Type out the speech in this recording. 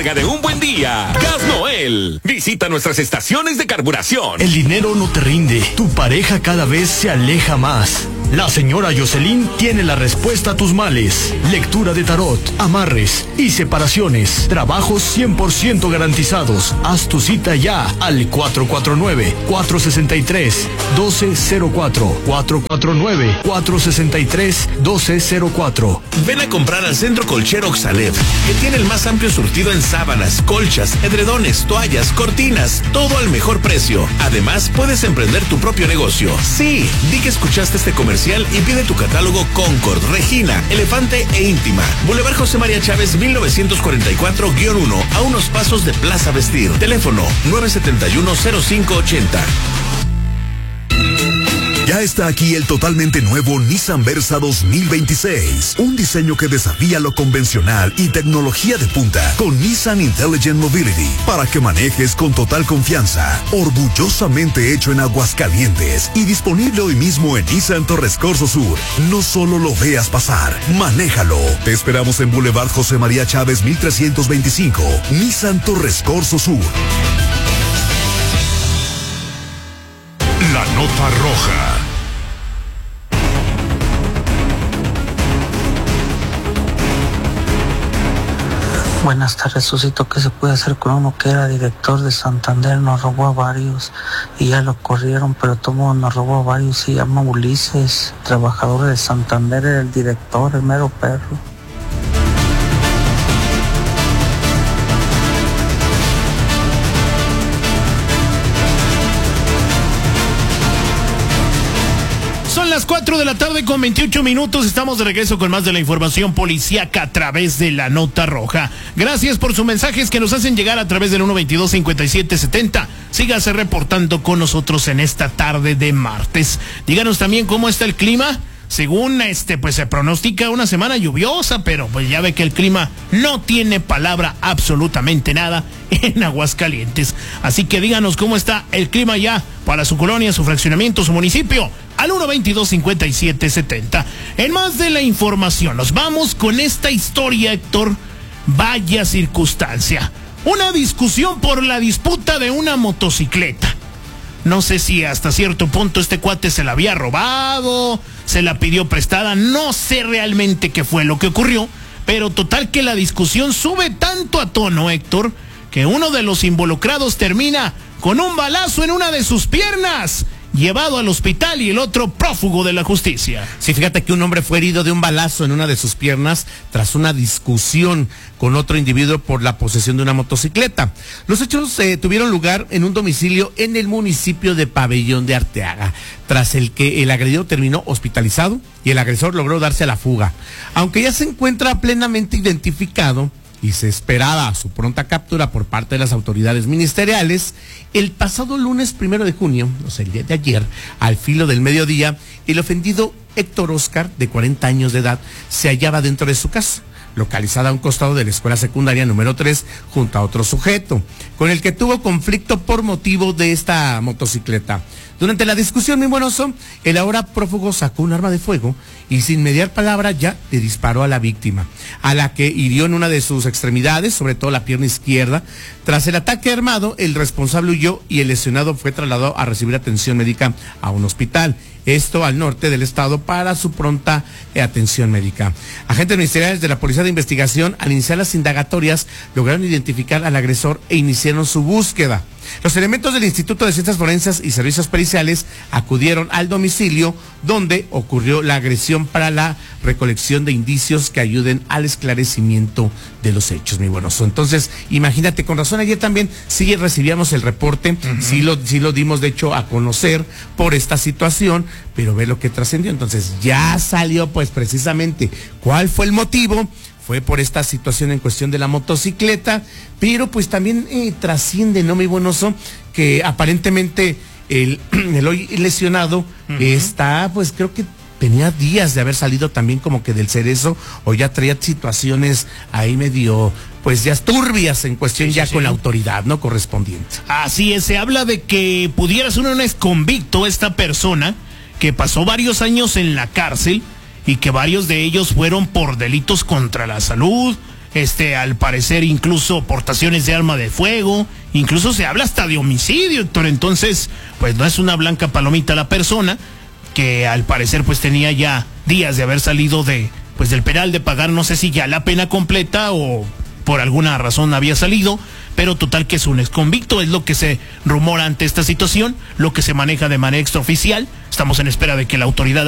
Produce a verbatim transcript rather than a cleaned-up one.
llega de un buen día. Gas Noel. Visita nuestras estaciones de carburación. El dinero no te rinde. Tu pareja cada vez se aleja más. La señora Jocelyn tiene la respuesta a tus males. Lectura de tarot, amarres y separaciones. Trabajos cien por ciento garantizados. Haz tu cita ya al cuatro cuatro nueve, cuatro seis tres, uno dos cero cuatro. cuatro cuatro nueve, cuatro seis tres, uno dos cero cuatro. Ven a comprar al Centro Colchero Oxalep, que tiene el más amplio surtido en sábanas, colchas, edredones, toallas, cortinas, todo al mejor precio. Además, puedes emprender tu propio negocio. Sí, di que escuchaste este comercial y pide tu catálogo Concord, Regina, Elefante e Íntima. Boulevard José María Chávez mil novecientos cuarenta y cuatro guión uno, a unos pasos de Plaza Vestir. Teléfono nueve siete uno, cero cinco ochenta. Ya está aquí el totalmente nuevo Nissan Versa dos mil veintiséis. Un diseño que desafía lo convencional y tecnología de punta con Nissan Intelligent Mobility para que manejes con total confianza. Orgullosamente hecho en Aguascalientes y disponible hoy mismo en Nissan Torres Corso Sur. No solo lo veas pasar, manéjalo. Te esperamos en Boulevard José María Chávez mil trescientos veinticinco. Nissan Torres Corso Sur. La nota roja. Buenas tardes, Susito. ¿Qué se puede hacer con uno que era director de Santander? Nos robó a varios y ya lo corrieron, pero todo nos robó a varios. Se llama Ulises, trabajador de Santander, era el director, el mero perro. Son las cuatro de la tarde con veintiocho minutos. Estamos de regreso con más de la información policíaca a través de la nota roja. Gracias por sus mensajes que nos hacen llegar a través del uno veintidós, cincuenta y siete setenta. Sígase reportando con nosotros en esta tarde de martes. Díganos también cómo está el clima. Según este, pues se pronostica una semana lluviosa, pero pues ya ve que el clima no tiene palabra absolutamente nada en Aguascalientes. Así que díganos cómo está el clima ya para su colonia, su fraccionamiento, su municipio, al uno veintidós, cincuenta y siete setenta. En más de la información, nos vamos con esta historia, Héctor. Vaya circunstancia. Una discusión por la disputa de una motocicleta. No sé si hasta cierto punto este cuate se la había robado, se la pidió prestada, no sé realmente qué fue lo que ocurrió, pero total que la discusión sube tanto a tono, Héctor, que uno de los involucrados termina con un balazo en una de sus piernas, llevado al hospital, y el otro prófugo de la justicia. Sí, fíjate que un hombre fue herido de un balazo en una de sus piernas tras una discusión con otro individuo por la posesión de una motocicleta. Los hechos eh, tuvieron lugar en un domicilio en el municipio de Pabellón de Arteaga, tras el que el agredido terminó hospitalizado y el agresor logró darse a la fuga. Aunque ya se encuentra plenamente identificado y se esperaba su pronta captura por parte de las autoridades ministeriales, el pasado lunes primero de junio, o sea, el día de ayer, al filo del mediodía, el ofendido Héctor Oscar, de cuarenta años de edad, se hallaba dentro de su casa, localizada a un costado de la escuela secundaria número tres, junto a otro sujeto, con el que tuvo conflicto por motivo de esta motocicleta. Durante la discusión, mi buenoso, el ahora prófugo sacó un arma de fuego y sin mediar palabra ya le disparó a la víctima, a la que hirió en una de sus extremidades, sobre todo la pierna izquierda. Tras el ataque armado, el responsable huyó y el lesionado fue trasladado a recibir atención médica a un hospital. Esto al norte del estado para su pronta eh, atención médica. Agentes ministeriales de la Policía de Investigación, al iniciar las indagatorias, lograron identificar al agresor e iniciaron su búsqueda. Los elementos del Instituto de Ciencias Forenses y Servicios Periciales acudieron al domicilio donde ocurrió la agresión para la recolección de indicios que ayuden al esclarecimiento de los hechos, mi buenoso. Entonces, imagínate, con razón ayer también sí recibíamos el reporte, uh-huh. sí, lo, sí lo dimos de hecho a conocer por esta situación, pero ve lo que trascendió. Entonces ya salió pues precisamente cuál fue el motivo. Fue por esta situación en cuestión de la motocicleta, pero pues también eh, trasciende, ¿no, mi buenoso? Que aparentemente el, el hoy lesionado uh-huh. está, pues creo que tenía días de haber salido también como que del cerezo, o ya traía situaciones ahí medio, pues ya turbias en cuestión sí, ya sí, con sí. la autoridad, ¿no? Correspondiente. Así es, se habla de que pudiera ser un exconvicto esta persona, que pasó varios años en la cárcel, y que varios de ellos fueron por delitos contra la salud, este, al parecer incluso portaciones de arma de fuego, incluso se habla hasta de homicidio, Héctor. Entonces, pues no es una blanca palomita la persona, que al parecer pues tenía ya días de haber salido de, pues del penal, de pagar, no sé si ya la pena completa o por alguna razón había salido, pero total que es un exconvicto, es lo que se rumora ante esta situación, lo que se maneja de manera extraoficial. Estamos en espera de que la autoridad